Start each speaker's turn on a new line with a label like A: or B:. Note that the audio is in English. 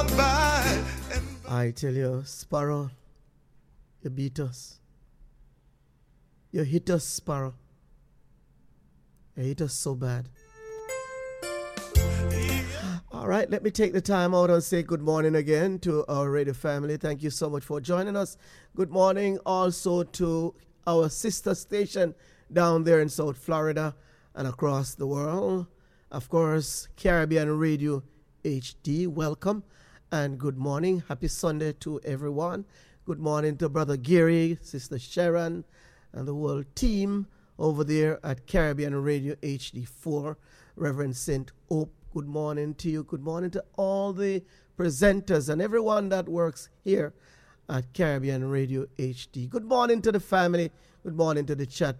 A: I tell you, Sparrow, you beat us. You hit us, Sparrow. You hit us so bad. All right, let me take the time out and say good morning again to our radio family. Thank you so much for joining us. Good morning also to our sister station down there in South Florida and across the world. Of course, Caribbean Radio HD, welcome and good morning. Happy Sunday to everyone. Good morning to Brother Gary, Sister Sharon, and the whole team over there at Caribbean Radio HD4. Reverend St. Hope, good morning to you. Good morning to all the presenters and everyone that works here at Caribbean Radio HD. Good morning to the family. Good morning to the chat